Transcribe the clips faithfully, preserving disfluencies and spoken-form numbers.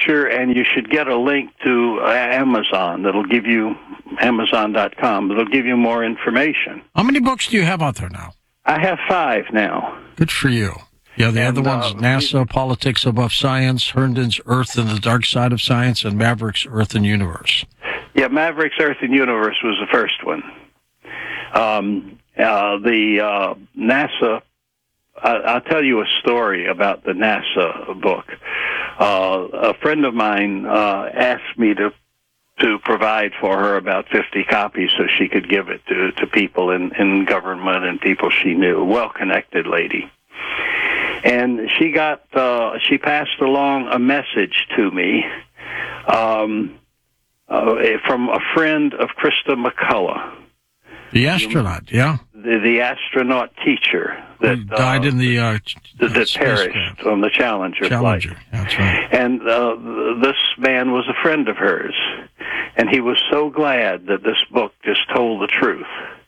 picture, and you should get a link to uh, Amazon. That'll give you Amazon dot com. That'll give you more information. How many books do you have out there now? I have five now. Good for you. Yeah, the and, other ones, uh, NASA, Politics Above Science, Herndon's Earth and the Dark Side of Science, and Maverick's Earth and Universe. Yeah, Maverick's Earth and Universe was the first one. Um, uh, the uh, NASA, I, I'll tell you a story about the NASA book. Uh, a friend of mine uh, asked me to to provide for her about fifty copies so she could give it to, to people in, in government and people she knew, a well-connected lady. And she got, uh, she passed along a message to me um, uh, from a friend of Krista McCullough. The astronaut, yeah? The, the astronaut teacher that Who died uh, in the... Uh, that, that perished on the Challenger, Challenger, flight. That's right. And uh, this man was a friend of hers. And he was so glad that this book just told the truth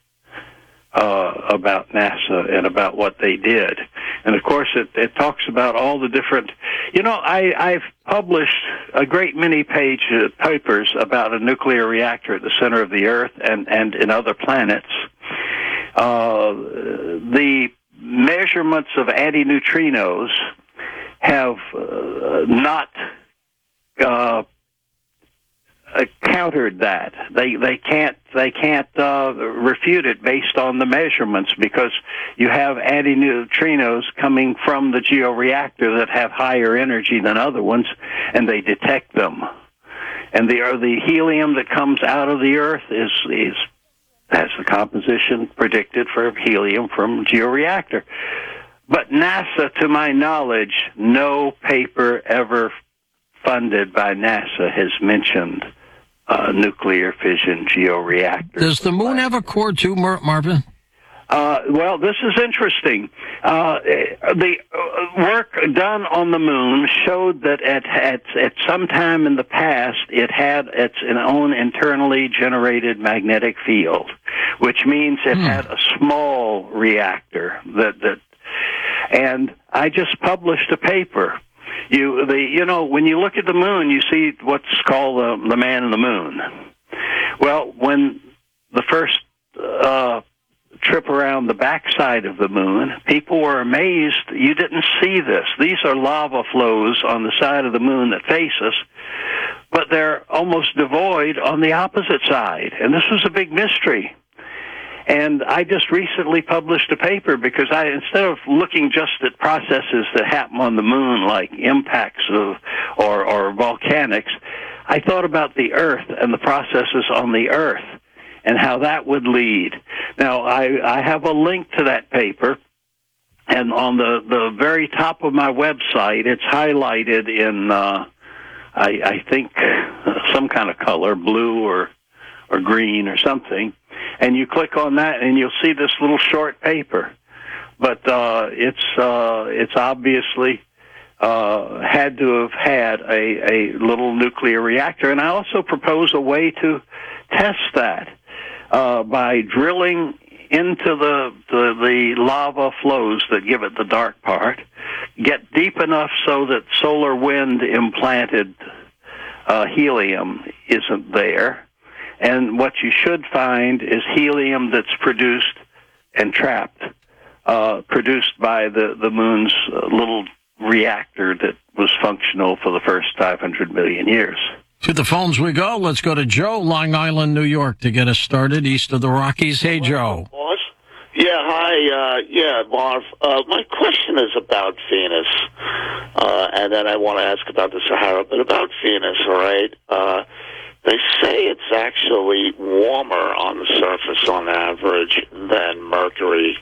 uh, about NASA and about what they did. And, of course, it, it talks about all the different... You know, I, I've published a great many page uh, papers about a nuclear reactor at the center of the Earth and, and in other planets. Uh, the measurements of antineutrinos have uh, not... Uh, Uh, countered that. They they can't they can't uh, refute it based on the measurements because you have antineutrinos coming from the georeactor that have higher energy than other ones, and they detect them. And the uh, the helium that comes out of the Earth is is has the composition predicted for helium from georeactor. But NASA, to my knowledge, no paper ever funded by NASA has mentioned uh, nuclear fission georeactors. Does the moon have a core too, Mar- Marvin? Uh, well, this is interesting. Uh, the work done on the moon showed that at, at at some time in the past it had its own internally generated magnetic field, which means it hmm. had a small reactor that that. And I just published a paper. You, the, you know, when you look at the moon, you see what's called the, the man in the moon. Well, when the first uh, trip around the backside of the moon, people were amazed you didn't see this. These are lava flows on the side of the moon that face us, but they're almost devoid on the opposite side. And this was a big mystery. And I just recently published a paper because I, instead of looking just at processes that happen on the moon, like impacts of or, or volcanics, I thought about the Earth and the processes on the Earth and how that would lead. Now, I, I have a link to that paper, and on the, the very top of my website, it's highlighted in, uh, I, I think, some kind of color, blue or or green or something. And you click on that, and you'll see this little short paper. But uh, it's uh, it's obviously uh, had to have had a, a little nuclear reactor. And I also propose a way to test that uh, by drilling into the, the the lava flows that give it the dark part, get deep enough so that solar wind implanted uh, helium isn't there. And what you should find is helium that's produced and trapped, uh, produced by the, the moon's uh, little reactor that was functional for the first five hundred million years. To the phones we go. Let's go to Joe, Long Island, New York, to get us started east of the Rockies. Hey, Joe. Boss? Yeah, hi. Uh, yeah, Marv. Uh, my question is about Venus, uh, and then I want to ask about the Sahara, but about Venus, all right? Uh, They say it's actually warmer on the surface on average than Mercury,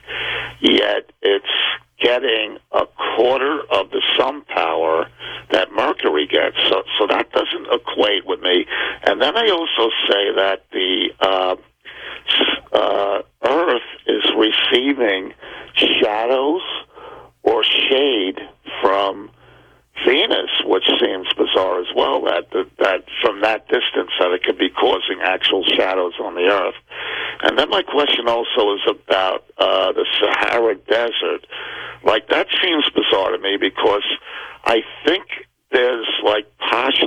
yet it's getting a quarter of the sun power that Mercury gets. So, so that doesn't equate with me. And then I also say that the uh, uh, Earth is receiving shadows or shade from Venus, which seems bizarre as well, that, that that from that distance that it could be causing actual shadows on the Earth. And then my question also is about uh, the Sahara Desert. Like, that seems bizarre to me because I think there's, like, partial